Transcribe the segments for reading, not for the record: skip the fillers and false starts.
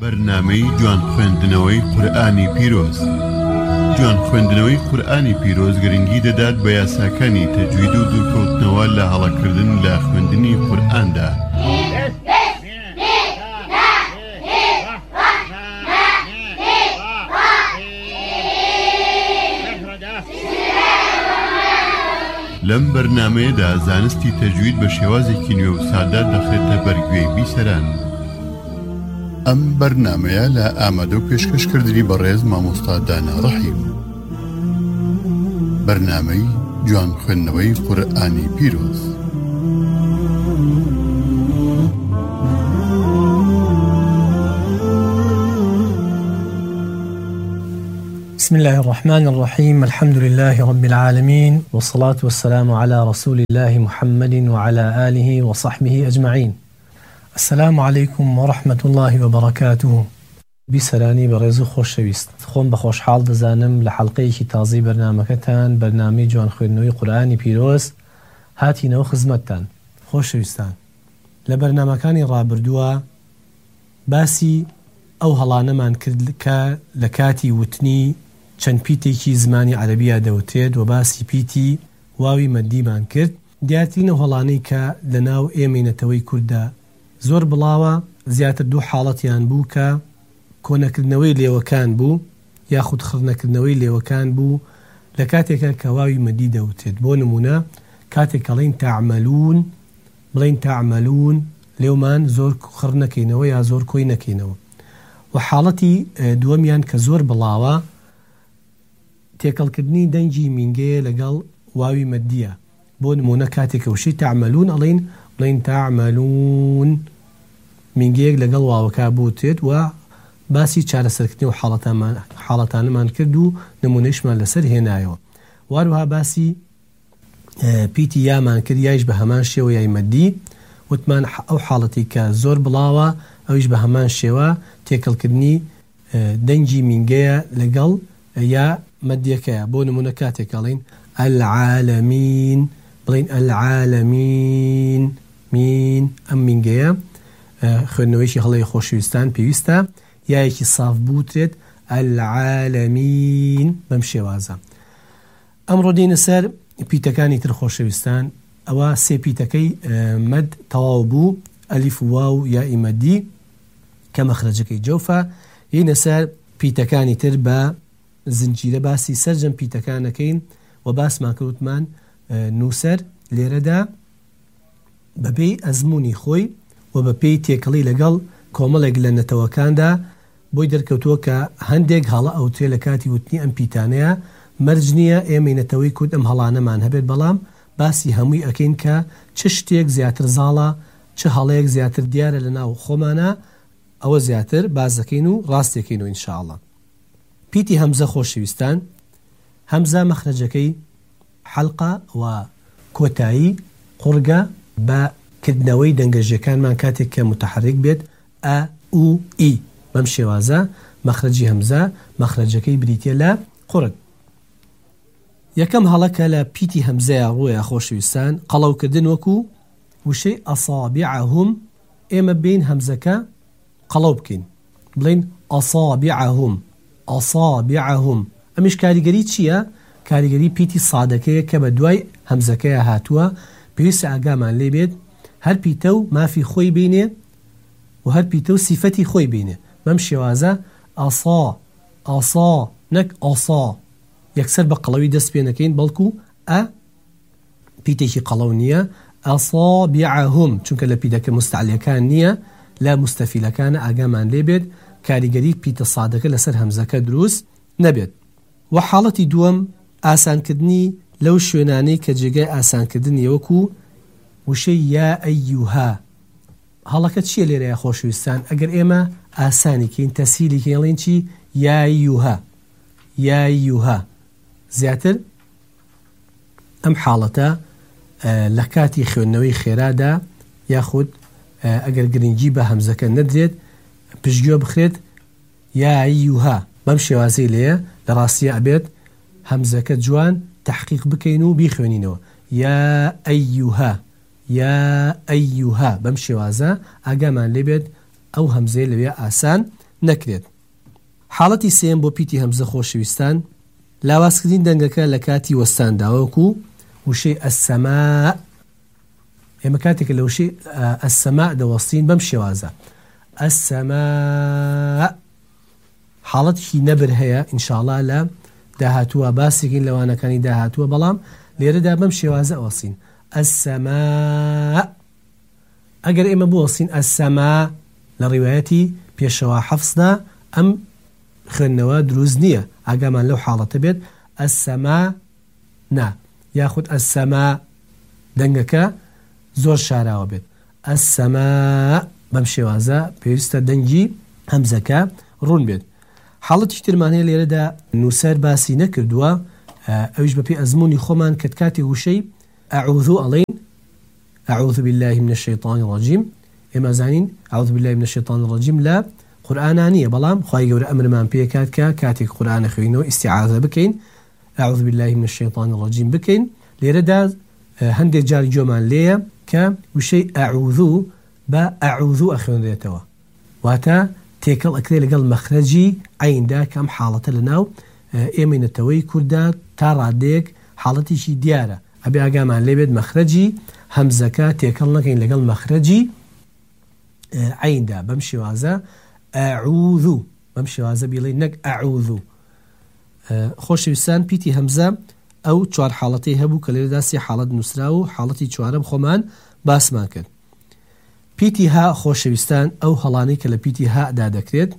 بەرنامەی جوان خوێندنەوەی قورئانی پیرۆز. جوان خوێندنەوەی قورئانی پیرۆز گرنگی دەدات بە یاساکانی تەجوید و دوورکەوتنەوە لە هەڵەکردن لە خوێندنی قورئاندا. لەم بەرنامەیەدا زانستی تەجوید بە شێوازێکی نوێ و سادە دەخرێتە بەرگوێی بیسەران. ئەم بەرنامەیە لە ئامادە و پێشکەشکردنی بەڕێز مامۆستا دانا ڕەحیم. بەرنامەی جوان خوێندنەوەی قورئانی پیرۆز. بسم الله الرحمن الرحيم. الحمد لله رب العالمين، والصلاة والسلام على رسول الله محمد وعلى آله وصحبه أجمعين. السلام عليكم ورحمة الله وبركاته. بسراني بريزو خوش شويست خون بخوش حال دزانم لحلقي تازي برنامجتان برنامج جوان خوێندنەوەی قورئانی پیرۆز هاتینەوە خزمەتتان. خوش شويستان لبرنامجكاني رابردووە باسی ئەو هەڵانەمان کرد کە لە کاتی وتنی چەند پیتێکی زمانی عەرەبیە دەوترێت و باسی پیتی واوی مەدیمان کرد. دیارترینە هەڵانەی کە لە ناو ئێمەینەتەوەی کووردا زۆر بڵاوە، زیاتر دوو حاڵەتیان بوو کە کۆنەکردنەوەی لێوەکان بوو یاخود خڕنەکردنەوەی لێوەکان بوو لە کاتێکە کە واوی مەدی دەوترێت. بۆ نمونە کاتێک کەڵێن تەعمەلوون بڵێن تەعمەلوون لێومان زۆر خڕ نەکەینەوە یا زۆر کۆی نەکەینەوە. و حاڵەتی دووەمیان کە زۆر بڵاوە تێکەڵکردنی دەنگی مینگەیە لەگەڵ واوی مەدیە. بۆ نمونە کاتێک وشەی تەعمەلوون بڵێن تەعمەلوون مینگەیەک لەگەڵ واوەکە بوتێت و باسی چارەسەرکردنی و حاڵەتانەمان کرد و نمونەیشمان لەسەر هێنایەوە. واروها باسی پیتی یامان کرد یایش بە هەمان شێوە یای مەدی. وتمان ئەو حاڵەتی کە زۆر بڵاوە ئەویش بە هەمان شێوە تێکەڵکردنی دەنگی مینگەیە لەگەڵ یا مەدیەکەیە. بۆ نمونە کاتێک کەڵێن العالمین بڵێن العالمین مین ئەم مینگەیە خوێندنەوەیکی هەڵەیە خۆشەویستان پێویستە یایەکی ساف بوترێت العالمین بەم شێوازە. ئەمڕۆ دێنە سەر پیتەکانی تر خۆشەویستان. ئەوە سێ پیتەکەی مەد تەواو بوو، ئەلیف واو یا ئیمەدی کە مەخرەجەکەی جەوفە. یینە سەر پیتەکانی تر بە زنجیرە باسی سەرجەم پیتەکانەکەین و باسمان کەوتمان نووسەر لێرەدا بەپێی ئەزمموی خۆی و بەپێی تێکەڵی لەگەڵ کۆمەڵێک لە نەتەوەکاندا بۆی دەرکەوتووە کە هەندێک هەڵە ئەوترێ لە کاتی وتنی ئەم پیتانەیە. مەرج نییە ئێمەی نەتەوەی کورد ئەم هەڵانەمان هەبێت، بەڵام باسی هەمووی ئەکەین کە چ شتێک زیاتر زاڵە چه هەڵەیەک زیاتر دیارە لە ناو خۆمانە ئەوە زیاتر باز دەکەین و ڕاستێکین و ئینشاءڵڵا. پیتی هەمزە خۆشەویستان، هەمزە مەخرەجەکەی حەلقە و کۆتایی قورگە بە کردنەوەی دەنگەژیەکانمان کاتێک کە متحرک بێت ئە ئو ئی بەم شێوازە مەخرەجی هەمزە مەخرەجەکەی بریتە لە قورگ. یەکەم هەڵەکە لە پیتی هەمزەیە ڕوویە خۆشەویستان قەڵەوکردن وەکو وشەی ئەسابیعەهم. ئێمە بین هەمزەکە قەڵەو بکەین بڵێن ئەسابیعەهم ئەسابیعەهم. ئەمیش کاریگەری چییە؟ کاریگەری پیتی سادەکەیە کە بە دوای هەمزەکەیە هاتووە. پێویستە ئاگامان لێ بێت هەر پیتە و مافی خۆی بینێ و هەر پیتە و سیفەتی خۆی بینێ. بەم شێوازە ئەسا ئەسا نەک ئەسا یەکسەر بە قەڵەوی دەست پێ نەکەین، بەڵکو ئە پیتێکی قەڵەو نییە. ئەسابیعەهم چونکە لە پیتەکە مستعلیەکان نییە، لە مستەفیلەکانە ئاگامان لێ بێت کاریگەری پیتە سادەکە لەسەر هەمزەکە دروست نەبێت. و حاڵەتی دووەم ئاسانکردنی لەو شوێنانەی کە جێگای ئاسانکردنی وەکو وشەی یا ئەیوها. هەڵەکە چییە لێرەیە خۆشەویستان؟ ئەگەر ئێمە ئاسانیکەین تەسهیلی کێڵین چی یا ئەیوها یا ئەیوها زیاتر ئەم حاڵەتە لە کاتی خوێندنەوەی خێرادا یاخود ئەگەر گرنگی بە هەمزەکە نەدرێت پشتگوێ بخرێت یا ئەیوها بەم شێوازەی لێیە لە ڕاستیە ئەبێت هەمزەکە جوان تحقیق بکەین و بیخوێنینەوە یا ئەیوها یا ئەیوها بەم شێوازە ئاگامان لێبێت ئەو هەمزەیە لەوێ ئاسان نەکرێت. حاڵەتی سێم بۆ پیتی هەمزە خۆشەویستان لاوازکردین دەنگەکە لە کاتی وەستانداوەکو وشەی ئەسسەماء. ئێمە کاتێکە لە وشەی ئەسسەماء دەوەستین بەم شێوازە ئەسسەماء. حاڵەتێکی نەبر هەیە ئینشاءڵڵا لە داهاتووە باسێکین لەوانەکانی داهاتووە، بەڵام لێرەدا بەم شێوازە ئەوەستین ئەسسەماء. ئەگەر ئێمە بوەستین ئەسسەماء لە ڕیوایەتی پێشەوە حەفسدا ئەم خوێندنەوە دروست نییە، ئاگامان لەو حاڵەتە بێت ئەسسەماء نا، یاخود ئەسسەماء دەنگەکە زۆر شاراوە بێت ئەسسەماء. بەم شێوازە پێویستە دەنگی هەمزەکە ڕوون بێت. حاڵەتی ترمان هەیە لێرەدا نووسەر باسی نەکردووە، ئەویش بەپێی ئەزمموی خۆمان کە کاتی وشەی ئەعوذ ئەڵێن ئەعوذ بالله من الشیطان الرجیم. ئێمە زانین ئەعوذ بالله من الشیطان الرجیم لە قورئانە نییە، بەڵام خوای گەورە ئەمرمان پێکات کە کاتێک قورئانە خوێنەوە ئیستیعاذە بکەین، ئەعوذ بالله من الشیطان الرجیم بکەین. لێرەدا هەندێک جاری جۆمان لێیە کە وشەی ئەعوذ بە ئەعوذ ئەخوێنرێتەوە، واتە تێکەڵ ئەکرێ لەگەڵ مەخرەجی عیندا کەم حاڵەتە لەناو ئێمەینەتەوەی کووردا تا ڕادێک حاڵەتیشی دیارە. ئەبێ ئاگامان لێبێت مەخرەجی هەمزەکە تێکەڵ نەکەین لەگەڵ مەخرەجی عیندا. بەم شێوازە ئەعوذ، بەم شێوازە بیڵێ نەک ئەعوذ. خۆشەویستان پیتی هەمزە ئەو چوار حاڵەتی هەبوو کە لێرەدا سێ حاڵەت نووسرا و حاڵەتی چوارەم خۆمان باسمان کرد. پیتی ها خۆشەویستان ئەو هەڵانەی کە لە پیتی هادا دەکرێت،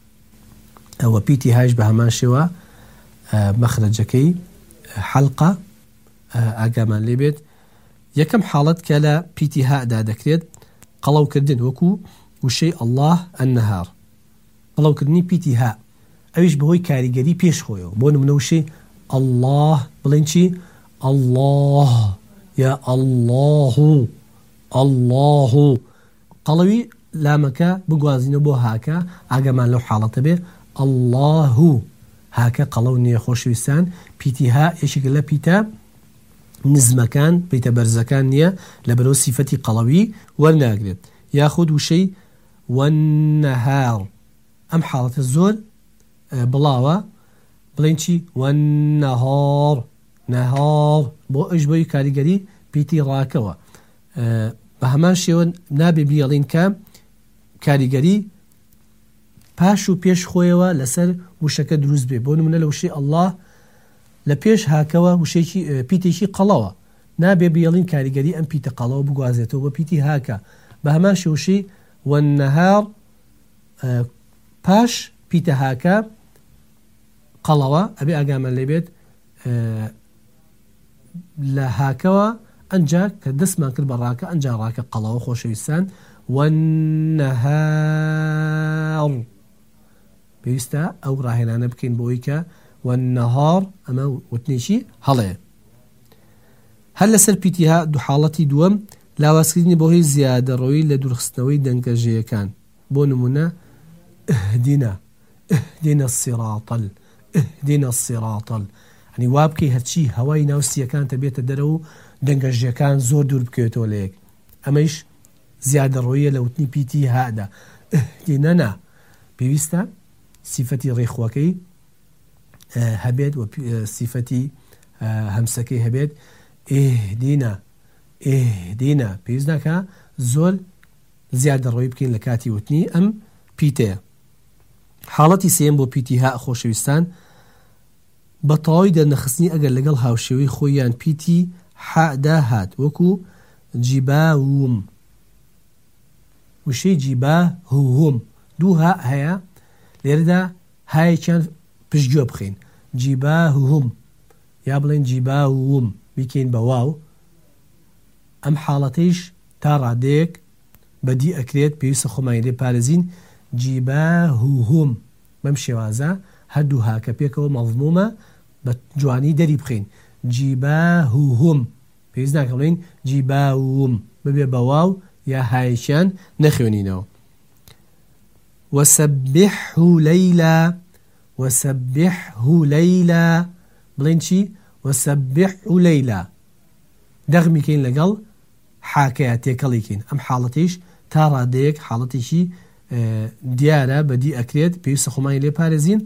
ئەوە پیتی هاش بە هەمان شێوە مەخرەجەکەی حەلقە ئاگامان لێبێت. یەکەم حاڵەت کە لە پیتی هادا دەکرێت قەڵەوکردن، وەکو وشەی الله النهار. قەڵەوکردنی پیتی ها ئەویش بەهۆی کاریگەری پێش خۆیەوە. بۆ نمونە وشەی الله بڵێن چی؟ الله یا الله الله. قەڵەوی لامەکە بگوازینە بۆ هاکە، ئاگامان لەو حاڵەتە بێ الله. هاکە قەڵەو نییە خۆشەویستان. پیتی ها یەکێکە لە پیتە نزمەکان، پیتە بەرزەکان نییە، لە بەرەو سیفەتی قەڵەوی وەرناگرێت. یاخود وشەی والنهار، ئەم حاڵەتە زۆر بڵاوە، بڵێن چی؟ والنهار نهار، بۆ ئەش بۆی کاریگەری پیتی ڕاکەوە. بە هەمان شێوە نابێ بیاڵین کە کاریگەری پاش و پێش خۆیەوە لەسەر وشەکە دروست بێ. بۆ نمونە لە وشەی الله لە پێش هاکەوە وشەیەکی پیتێکی قەڵەوە، نابێ بیاڵین کاریگەری ئەم پیتە قەڵەوە بگوازێتەوە بە پیتی هاکە. بە هەمان شێوشەی والنهار پاش پیتە هاکە قەڵەوە، ئەبێ ئاگامان لێبێت لە هاکەوە ئەنجا کە دەستمان کرد بە ڕاکە ئەنجا ڕاکە قەڵەوە. خۆشەویستان والنهار پێویستە ئەو ڕاهێنانە بکەین بۆی کە والنهار ئەمە وتنێکی هەڵەیە. هەر لەسەر پیتیها دوو حاڵەتی دووەم لاوازکردنی بۆ هۆی زیادەڕەوی لە دوورخستنەوەی دەنگەژەیەکان. بۆ نمونە اهدنا الصراط اهدنا الصراط، ئەنی وا بکەی هەرچی هەوای ناوسیەکان تەبێتە دەرەوە و دەنگەژەکان زۆر دوور بکەوێتەوە لە یەک. ئەمەش زیادەڕەویە لە وتنی پیتی هادا. اهدنا نا پێویستە سیفەتی ڕێخوەکەی هەبێت و سیفەتی هەمسەکەی هەبێت. اهدنا اهدنا پێویست ناکە زۆر زیادەڕەوی بکەین لە کاتی وتنی ئەم پیتەیە. حاڵەتی سێم بۆ پیتی ها خۆشەویستان بە تەواوی دەرنەخستنی ئەگەر لەگەڵ هاوشێوەی خۆیان پیتی حادا هات، وەکو جیباوم. وشەی جیباهوم دوو ها هەیە، لێرەدا هایەکیان پشتگوێ بخەین جیباهوم، یا بڵێن جیباوم بیکەین بە واو. ئەم حاڵەتەیش تا ڕادەیەک بەدی ئەکرێت، پێویستە خۆمان لێ پارێزین جیباهوم. بەم شێوازە هەردوو هاکە پێکەوە مەضمومە بە جوانی دەری بخەین جیباهوم، پێویست ناکە بڵێن جیباوم ببێ بە واو یا هایەکیان نەخوێنینەوە. وسبحه ليلا وسبحه ليلا بڵێن چی؟ وسبحه ليلا دەغمیکەین لەگەڵ حاکەیە تێکەڵیکەین. ئەم حاڵەتیش تا ڕادەیەک حاڵەتێکی دیارە بەدی ئەکرێت پێویستە خۆمانی لێ پارێزین.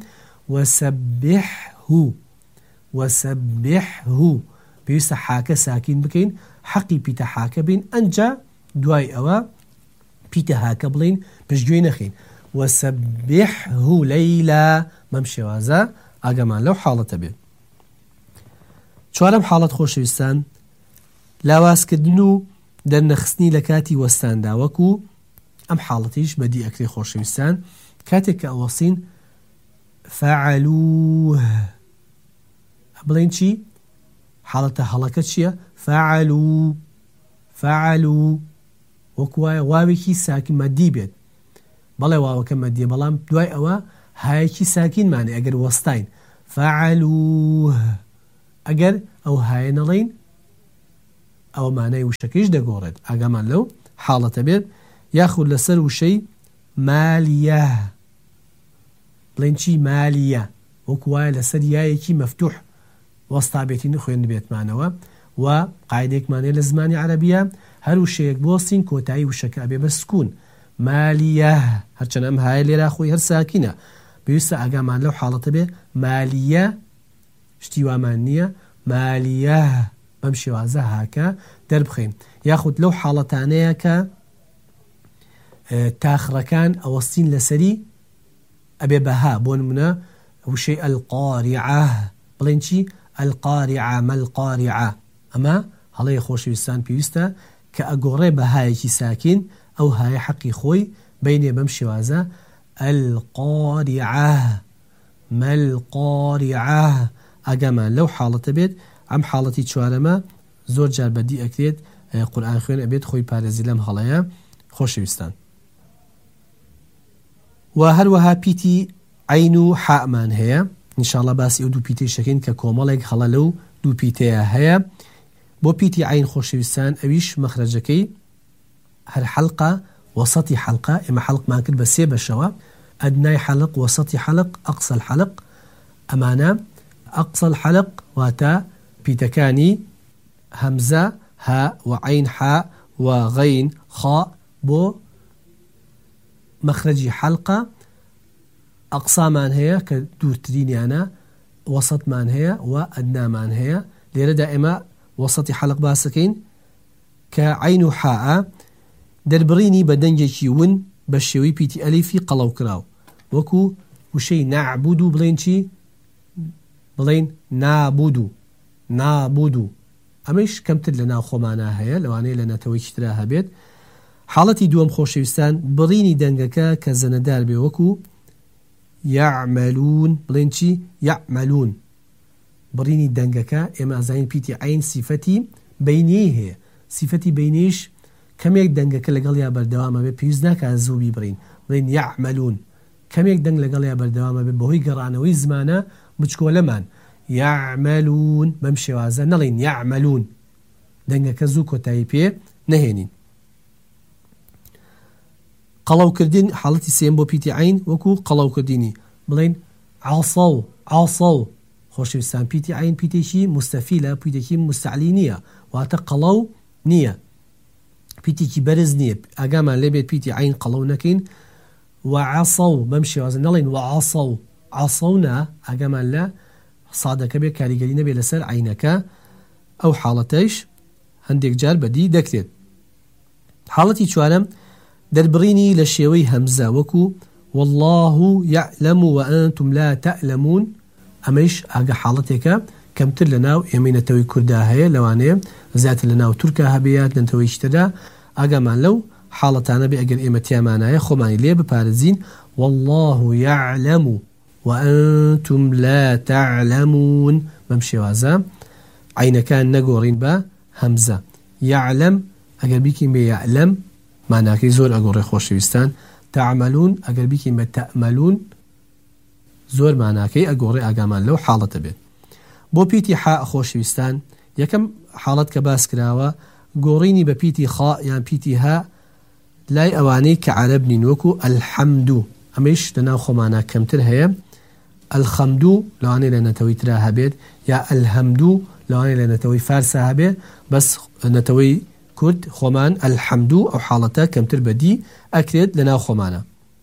وەسەبحه پێویستە حاکە ساکین بکەین، حەقی پیتە حاکە بین، ئەنجا دوای ئەوە پیتە هاکە بڵین، پشتگوێ نەخین. وەسەبحه لەیلا بەم شێوازە ئاگامان لەو حاڵەتە بێت. چوارەم حاڵەت خۆشەویستان لاوازکردن و دەرنەخستنی لە کاتی وەستاندا، وەکو ئەم حاڵەتیش بەدی ئەکرێ خۆشەویستان کاتێک کە ئەوەسین فعلوه بڵین چی؟ حاڵەتە هەڵەکە چییە؟ فعلو وەکوایە واوێکی ساکن مەدی بێت، بەڵێ واوەکە مەدیە، بەڵام دوای ئەوە هایەکی ساکینمانێ ئەگەر وەستاین فعلوه، ئەگەر ئەو هایە نەڵین ئەوە مانای وشەکەیش دەگۆڕێت، ئاگامان لەو حاڵەتە بێت. یاخود لەسەر وشەی مالیە بڵین چی؟ مالیە وەکوایە لەسەر یایەکی مەفتوح وەستابێتی نخوێن بێتمانەوە و قاعدەیەکمانەیە لە زمانی عەرەبیە هەر وشەیەک بۆستین کۆتایی وشەکە ئەبێ بە سکون، مالیە، هەرچەند ئەم هایە لێرا خۆی هەر ساکینە، پێویستە ئاگامان لەو حاڵەتە بێ مالیە شتی وامان نییە، مالیە بەم شێوازە هاکە دەربخەین. یاخود لەو حاڵەتانەیە کە تاخڕەکان ئەوەستین لەسەری ئەبێ بەها، بۆ نمونە وشەی ئەلقاریعە بڵێن چی؟ ئەلقاریعە مەلقاریعە، ئەمە هەڵەیە خۆشەویستان پێویستە کە ئەگۆڕێ بە هایەکی ساکین، ئەو هایە حەقی خۆی بینێ بەم شێوازە ئەلقاریعە مەلقاریعە، ئاگامان لەو حاڵەتە بێت. ئەم حاڵەتی چوارەمە زۆر جار بەدی ئەکرێت، قورئان خوێن ئەبێت خۆی پارێزی لەم هەڵەیە خۆشەویستان. و هەروەها پیتی عین و حامان هەیە، ئینشاءڵڵا باسی ئەو دوو پیتەی شەکەین کە کۆمەڵێک هەڵە لەو دوو پیتەیە هەیە. بۆ پیتی عین خۆشەویستان ئەویش مەخرەجەکەی هەر حەلقە وەسەتی حەلقە، ئێمە حەلقمان کرد بە سێ بەشەوە، ئەدنای حەلق، وەسەتی حەلق، ئەقسە الحەلق. ئەمانە ئەقسە الحەلق واتە پیتەکانی هەمزە ها و عین حا و غەین خا بۆ مەخرەجی حەلقە، ئەقسامان هەیە کە دوورترینیانە، وەسەتمان هەیە و ئەدنامان هەیە. لێرەدا ئێمە وەسەتی حەلق باسەکەین کە عین و حاء دەربڕینی بە دەنگێکی ون بە شێوەی پیتی ئەلیفی قەڵەو کراو، وەکو وشەی نەعبود و بڵێن چی؟ بڵێن نابود و ئەمەش کەمتر لە ناو خۆمانە هەیە، لەوانەیە لە نەتەوەیکی ترا هەبێت. حاڵەتی دووەم خۆشەویستان بڕینی دەنگەکە کە زەنەدار بێ، وەکو یعملون بڵێن چی؟ یعملون. بڕینی دەنگەکە ئێمە ئازاین پیتی عین سیفەتی بینیی هەیە، سیفەتی بینیش کەمێک دەنگەکە لەگەڵ یا بەردەوامە بێ، پێویست ناکە زووبی بڕین، بڵێن یعملون. کەمێک دەنگ لەگەڵ یا بەردەوامە بێ بەهۆی گەڕانەوەی زمانە بچکۆلەمان یعملون بەم شێوازە نەڵین یعملون، دەنگەکە زوو کۆتایی پێ نەهێنین. قەڵەوکردن حاڵەتی سێم بۆ پیتی عین وەکو قەڵەوکردنی، بڵێن عاصەو. خۆشەویستان پیتی عین پیتێکی مستەفیلە، پیتێکی مستعلی نییە، واتە قەڵەو نییە، پیتێکی بەرز نییە، ئاگامان لێبێت پیتی عین قەڵەو نەکەین. وعەسەو بەم شێوازە نەڵێن عەسەونا، ئاگامان لە سادەکە بێ کاریگەری نەبێ لەسەر عینەکە، ئەو حاڵەتەش هەندێک جار بەدی دەکرێت. حاڵەتی چوارەم دەربڕینی لە شێوەی هەمزە، وەکو والله يعلم وأنتم لا تعلمون، ئەمەش ئاگە حاڵەتێکە کەمتر لە ناو ئێمەی نەتەوەی کووردا هەیە، لەوانەیە زیاتر لە ناو تورکا هەبێت نەتەوەی شتەدا، ئاگامان لەو حاڵەتانە بێ ئەگەر ئێمە تیامانایە خۆمانی لێ بپارێزین والله يعلم وأنتم لا تعلمون بەم شێوازە عینەکان نەگۆڕین بە هەمزە. يعلم ئەگەر بیکەین بە يعلم معناکەی زۆر ئەگۆڕێ خۆشەویستان، تعملون ئەگەر بیکەین بە تەعملون زۆر معناکەی ئەگۆڕێ، ئاگامان لەو حاڵەتە بێت. بۆ پیتی حاء خۆشەویستان یەکەم حاڵەت کە باس کراوە گۆڕینی بە پیتی خا یان پیتی ها لای ئەوانەی کە عەرەب نین، وەکو الحەمدو، ئەمەش لەناو خۆمانە کەمتر هەیە، الخەمدو لەوانەیە لە نەتەوەی ترا هەبێت، یا الهەمدو لەوانەیە لە نەتەوەی فارسا هەبێت، بەس نەتەوەی کورد خۆمان الحەمدو ئەو حاڵەتە کەمتر بەدی ئەکرێت لەناو خۆمانە.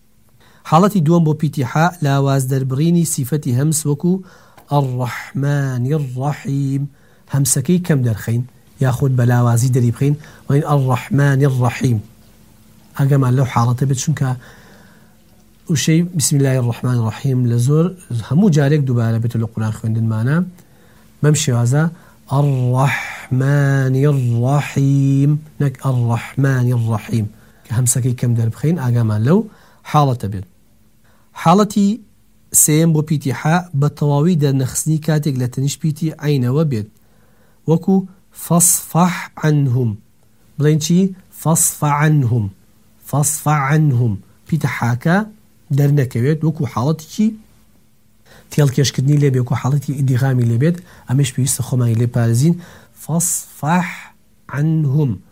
حاڵەتی دووەم بۆ پیتی حا لاواز دەربڕینی سیفەتی هەمس وەکو الرحمن الرحیم هەمسەکەی کەم دەرخەین یاخود بە لاوازی دەری بخەین وین الرحمن الرحیم ئەگەمان لەو حاڵەتە بێت چونکە وشەی بسم الله الرحمن الرحیم لە زۆر هەموو جارێک دووبارە بێت لە قورئان خوێندنمانە بەم شێوازە الرحمن الرحیم نەک الرحمن الرحیم کە هەمسەکەی کەم دەربخەین ئاگامان لەو حاڵەتە بێت. حاڵەتی سێم بۆ پیتی حا بە تەواوی دەرنەخستنی کاتێک لە تەنیش پیتی عینەوە بێت وەکو فاصفح عنهم بڵێن چی فاصفح عنهم فاصفح عنهم پیتە حاکە دەرنەکەوێت وەکو حاڵەتێکی تێڵکێشکردنی لێبێت وەکو حاڵەتی ئیدغامی لێبێت ئەمەش پێویستە خۆمانی لێ پارێزین فاصفح عنهم